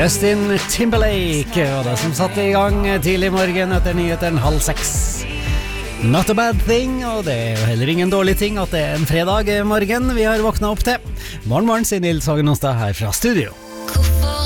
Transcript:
Justin Timberlake var det som satte I gang tidlig morgen etter nyheten 5:30. Not a bad thing, og det jo heller ingen dårlig ting at det en fredag morgen vi har våknet opp til. Morgen, sier Nils Hagen Onsdag her fra studio.